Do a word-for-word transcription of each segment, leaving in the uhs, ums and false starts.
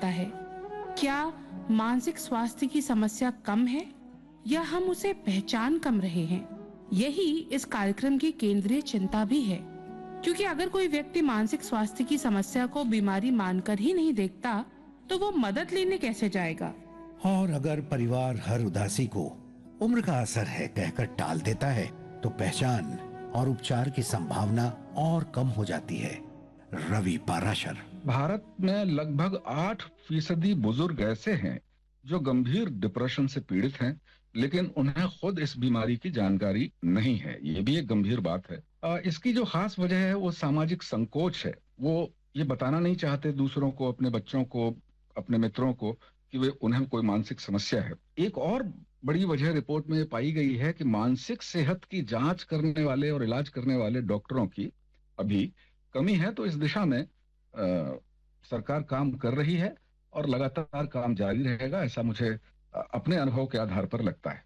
जाता है। क्या मानसिक स्वास्थ्य की समस्या कम है या हम उसे पहचान कम रहे हैं? यही इस कार्यक्रम की केंद्रीय चिंता भी है, क्योंकि अगर कोई व्यक्ति मानसिक स्वास्थ्य की समस्या को बीमारी मानकर ही नहीं देखता, तो वो मदद लेने कैसे जाएगा? और अगर परिवार हर उदासी को उम्र का असर है कहकर टाल देता है, तो पहचान और उपचार की संभावना और कम हो जाती है। रवि पाराशर। भारत में लगभग आठ फीसदी बुजुर्ग ऐसे हैं जो गंभीर डिप्रेशन से पीड़ित हैं, लेकिन उन्हें खुद इस बीमारी की जानकारी नहीं है। ये भी एक गंभीर बात है। आ, इसकी जो खास वजह है वो सामाजिक संकोच है। वो ये बताना नहीं चाहते दूसरों को, अपने बच्चों को, अपने मित्रों को कि वे उन्हें कोई मानसिक समस्या है। एक और बड़ी वजह रिपोर्ट में पाई गई है कि मानसिक सेहत की जांच करने वाले और इलाज करने वाले डॉक्टरों की अभी कमी है। तो इस दिशा में आ, सरकार काम कर रही है और लगातार काम जारी रहेगा, ऐसा मुझे अपने अनुभव के आधार पर लगता है।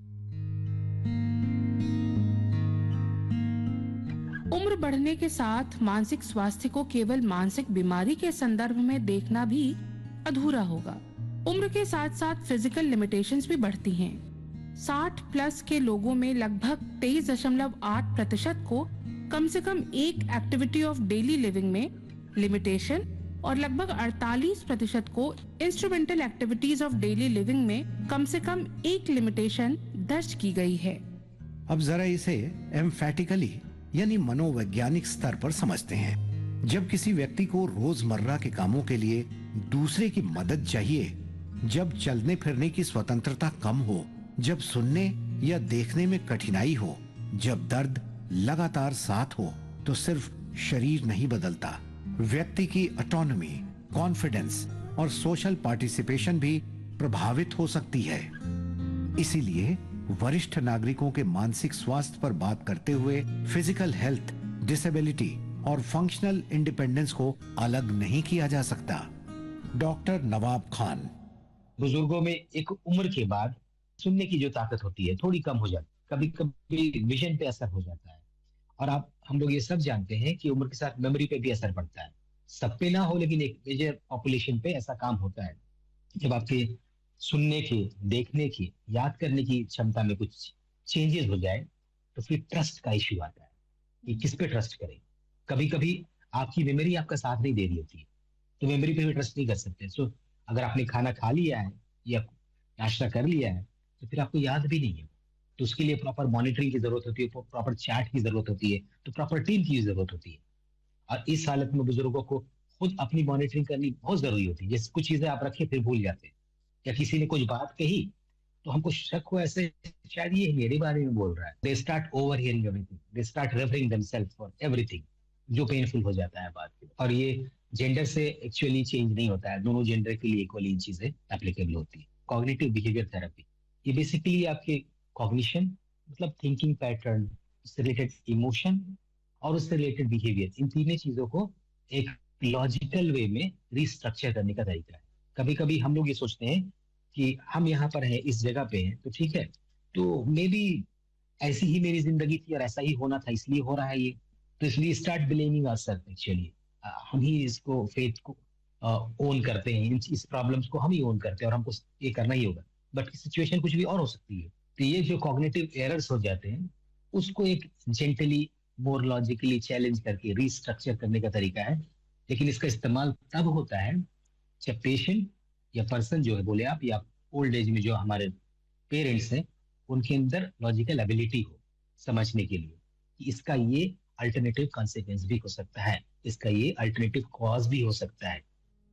उम्र बढ़ने के साथ मानसिक स्वास्थ्य को केवल मानसिक बीमारी के संदर्भ में देखना भी अधूरा होगा। उम्र के साथ साथ फिजिकल लिमिटेशंस भी बढ़ती हैं। साठ प्लस के लोगों में लगभग तेईस दशमलव आठ प्रतिशत को कम से कम एक एक्टिविटी ऑफ डेली लिविंग में लिमिटेशन और लगभग अड़तालीस प्रतिशत को instrumental activities of daily living में कम से कम एक लिमिटेशन दर्ज की गई है। अब जरा इसे एम्फैटिकली यानी मनोवैज्ञानिक स्तर पर समझते हैं। जब किसी व्यक्ति को रोजमर्रा के कामों के लिए दूसरे की मदद चाहिए, जब चलने फिरने की स्वतंत्रता कम हो, जब सुनने या देखने में कठिनाई हो, जब दर्द लगातार साथ हो, तो सिर्फ शरीर नहीं बदलता, व्यक्ति की ऑटोनॉमी, कॉन्फिडेंस और सोशल पार्टिसिपेशन भी प्रभावित हो सकती है। इसीलिए वरिष्ठ नागरिकों के मानसिक स्वास्थ्य पर बात करते हुए फिजिकल हेल्थ, डिसेबिलिटी और फंक्शनल इंडिपेंडेंस को अलग नहीं किया जा सकता। डॉक्टर नवाब खान। बुजुर्गों में एक उम्र के बाद सुनने की जो ताकत होती है थोड़ी कम हो जाती है, कभी कभी विजन पे असर हो जाता है, और आप हम लोग ये सब जानते हैं कि उम्र के साथ मेमोरी पे भी असर पड़ता है। सब पे ना हो, लेकिन एक मेजर पॉपुलेशन पे ऐसा काम होता है। जब आपके सुनने की, देखने की, याद करने की क्षमता में कुछ चेंजेस हो जाए, तो फिर ट्रस्ट का इश्यू आता है कि किस पे ट्रस्ट करें। कभी कभी आपकी मेमोरी आपका साथ नहीं दे रही होती है, तो मेमोरी पे भी ट्रस्ट नहीं कर सकते। सो अगर आपने खाना खा लिया है या नाश्ता कर लिया है, तो फिर आपको याद भी नहीं है, तो उसके लिए प्रॉपर मॉनिटरिंग की जरूरत होती है, प्रॉपर चार्ट की जरूरत होती है, तो प्रॉपर टीम की जरूरत होती है। और इस हालत में बुजुर्गों को खुद अपनी मॉनिटरिंग करनी बहुत जरूरी होती है। जैसे कुछ चीजें आप रखे फिर भूल जाते हैं, या किसी ने कुछ बात कही तो हमको शक हो ऐसे शायद ये मेरे बारे में बोल रहा है। They start over hearing everything, they start referring themselves for everything, जो पेनफुल हो जाता है बात में। और ये जेंडर से एक्चुअली चेंज नहीं होता है, दोनों जेंडर के लिए इक्वली इन चीजें एप्लीकेबल होती है। कॉग्निटिव बिहेवियर थेरेपी, ये बेसिकली आपके कॉग्निशन मतलब थिंकिंग पैटर्न, उससे रिलेटेड इमोशन और उससे रिलेटेड बिहेवियर, इन तीनों चीजों को एक लॉजिकल वे में रिस्ट्रक्चर करने का तरीका है। कभी कभी हम लोग ये सोचते हैं कि हम यहाँ पर हैं, इस जगह पे हैं, तो ठीक है, तो मे बी ऐसी ही मेरी जिंदगी थी और ऐसा ही होना था, इसलिए हो रहा है ये, तो इसलिए स्टार्ट ब्लेमिंग आवरसेल्फ। एक्चुअली हम ही इसको, फेथ को ओन uh, करते हैं, इस प्रॉब्लम्स को हम ही ओन करते हैं और हमको ये करना ही होगा। बट सिचुएशन कुछ भी और हो सकती है। तो ये जो कॉग्निटिव एरर्स हो जाते हैं, उसको एक जेंटली, मोर लॉजिकली चैलेंज करके रिस्ट्रक्चर करने का तरीका है। लेकिन इसका इस्तेमाल तब होता है जब पेशेंट या पर्सन जो है, बोले आप, या ओल्ड एज में जो हमारे पेरेंट्स हैं, उनके अंदर लॉजिकल एबिलिटी हो समझने के लिए कि इसका ये अल्टरनेटिव कॉन्सिक्वेंस भी हो सकता है, इसका ये अल्टरनेटिव कॉज भी हो सकता है।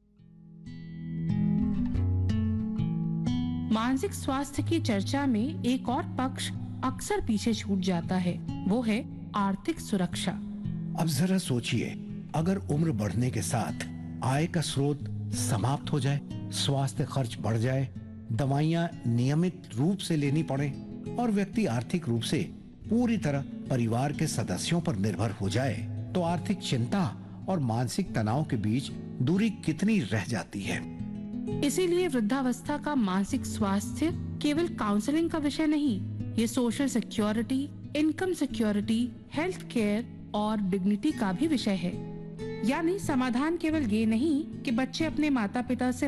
मानसिक स्वास्थ्य की चर्चा में एक और पक्ष अक्सर पीछे छूट जाता है, वो है आर्थिक सुरक्षा। अब जरा सोचिए, अगर उम्र बढ़ने के साथ आय का स्रोत समाप्त हो जाए, स्वास्थ्य खर्च बढ़ जाए, दवाइयां नियमित रूप से लेनी पड़े और व्यक्ति आर्थिक रूप से पूरी तरह परिवार के सदस्यों पर निर्भर हो जाए, तो आर्थिक चिंता और मानसिक तनाव के बीच दूरी कितनी रह जाती है। इसीलिए वृद्धावस्था का मानसिक स्वास्थ्य केवल काउंसलिंग का विषय नहीं, ये social security, income security, health care और डिग्निटी का भी विषय है। यानी समाधान केवल ये नहीं कि बच्चे अपने माता पिता से